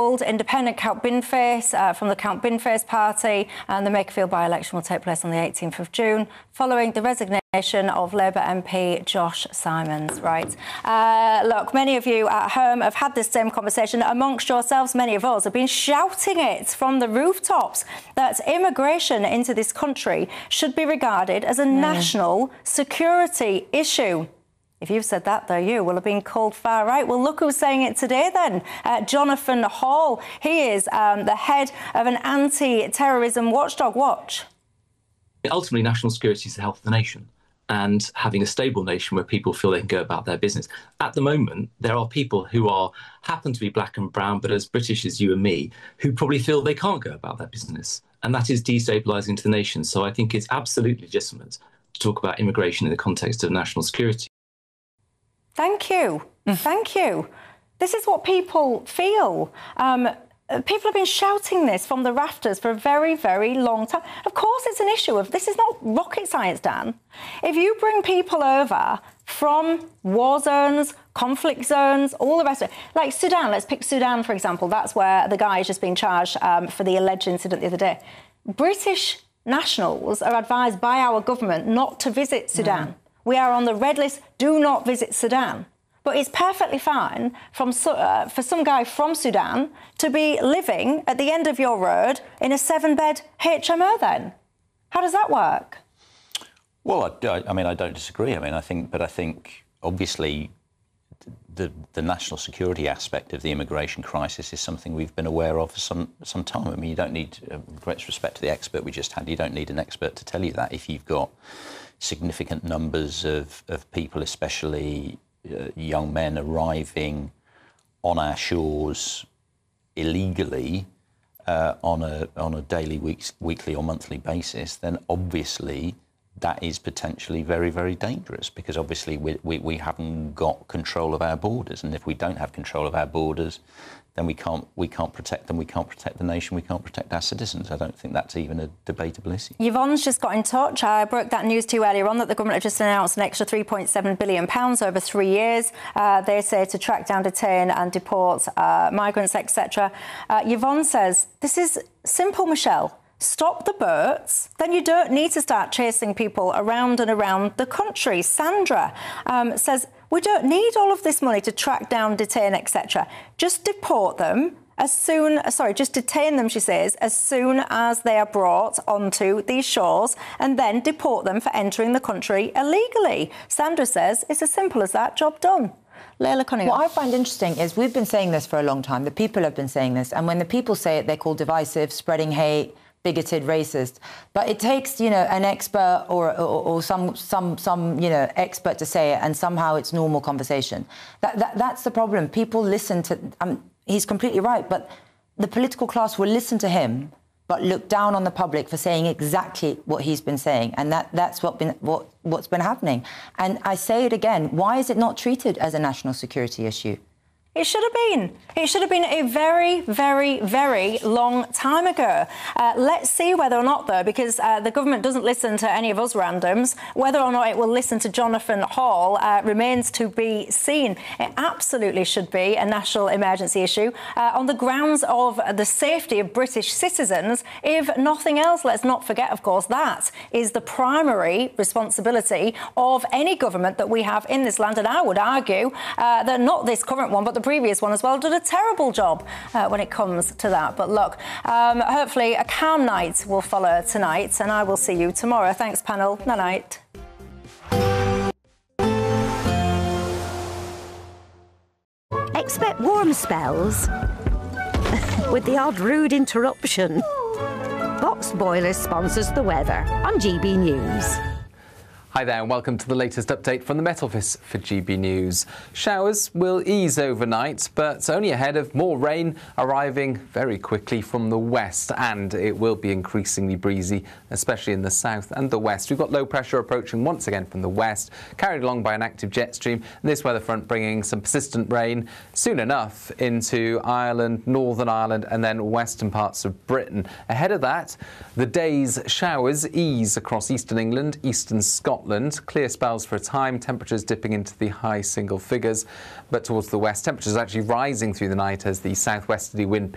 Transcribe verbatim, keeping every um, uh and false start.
ruled. Independent Count Binface uh, from the Count Binface party, and the Makerfield by-election will take place on the eighteenth of June, following the resignation of Labour M P Josh Simons. Right. Uh, look, many of you at home have had this same conversation amongst yourselves. Many of us have been shouting it from the rooftops that immigration into this country should be regarded as a mm. national security issue. If you've said that, though, you will have been called far right. Well, look who's saying it today, then. Uh, Jonathan Hall. He is um, the head of an anti-terrorism watchdog. Watch. Ultimately, national security is the health of the nation, and having a stable nation where people feel they can go about their business. At the moment, there are people who are happen to be black and brown, but as British as you and me, who probably feel they can't go about their business. And that is destabilising to the nation. So I think it's absolutely legitimate to talk about immigration in the context of national security. Thank you. Thank you. This is what people feel. Um, people have been shouting this from the rafters for a very, very long time. Of course, it's an issue of this is not rocket science, Dan. If you bring people over from war zones, conflict zones, all the rest of it, like Sudan, let's pick Sudan, for example. That's where the guy has just been charged um, for the alleged incident the other day. British nationals are advised by our government not to visit Sudan. Mm. We are on the red list, do not visit Sudan. But it's perfectly fine from, uh, for some guy from Sudan to be living at the end of your road in a seven-bed H M O then. How does that work? Well, I, I mean, I don't disagree. I mean, I think, but I think, obviously, the, the national security aspect of the immigration crisis is something we've been aware of for some, some time. I mean, you don't need, uh, with great respect to the expert we just had, you don't need an expert to tell you that if you've got significant numbers of, of people, especially uh, young men, arriving on our shores illegally uh, on a on a daily, weeks, weekly or monthly basis, then obviously that is potentially very, very dangerous, because obviously we, we, we haven't got control of our borders. And if we don't have control of our borders, then we can't we can't protect them, we can't protect the nation, we can't protect our citizens. I don't think that's even a debatable issue. Yvonne's just got in touch. I broke that news to you earlier on that the government have just announced an extra three point seven billion pounds over three years. Uh, they say to track down, detain and deport uh, migrants, et cetera. Uh, Yvonne says, this is simple, Michelle. Stop the boats, then you don't need to start chasing people around and around the country. Sandra um, says, we don't need all of this money to track down, detain, et cetera. Just deport them as soon, sorry, just detain them, she says, as soon as they are brought onto these shores, and then deport them for entering the country illegally. Sandra says, it's as simple as that, job done. Leila Cunningham. What I find interesting is we've been saying this for a long time. The people have been saying this, and when the people say it, they're called divisive, spreading hate, bigoted, racist. But it takes, you know, an expert or, or, or some, some, some, you know, expert to say it, and somehow it's normal conversation. That, that, that's the problem. People listen to... Um, he's completely right, but the political class will listen to him but look down on the public for saying exactly what he's been saying. And that, that's what been, what, what's been happening. And I say it again, why is it not treated as a national security issue? It should have been. It should have been a very, very, very long time ago. Uh, let's see whether or not, though, because uh, the government doesn't listen to any of us randoms, whether or not it will listen to Jonathan Hall uh, remains to be seen. It absolutely should be a national emergency issue uh, on the grounds of the safety of British citizens. If nothing else, let's not forget, of course, that is the primary responsibility of any government that we have in this land. And I would argue uh, that not this current one, but the previous one as well, did a terrible job uh, when it comes to that. But look, um, hopefully a calm night will follow tonight, and I will see you tomorrow. Thanks, panel. Night-night. Expect warm spells with the odd rude interruption. Boxed Boilers sponsors the weather on G B News. Hi there and welcome to the latest update from the Met Office for G B News. Showers will ease overnight, but only ahead of more rain arriving very quickly from the west, and it will be increasingly breezy, especially in the south and the west. We've got low pressure approaching once again from the west, carried along by an active jet stream. This weather front bringing some persistent rain soon enough into Ireland, Northern Ireland and then western parts of Britain. Ahead of that, the day's showers ease across eastern England, eastern Scotland. Clear spells for a time, temperatures dipping into the high single figures, but towards the west, temperatures actually rising through the night as the southwesterly wind